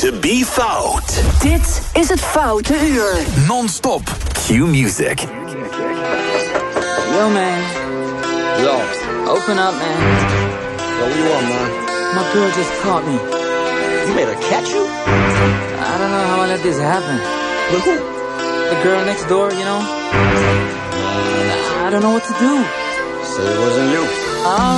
to be fout. Dit is het Foute Uur. Non-stop. Q-music. Yo, man. Yo. Open up, man. Yo, what you want, man? My girl just caught me. You made her catch you? I don't know how I let this happen. With who? The girl next door, you know? I don't know what to do. Say it wasn't you.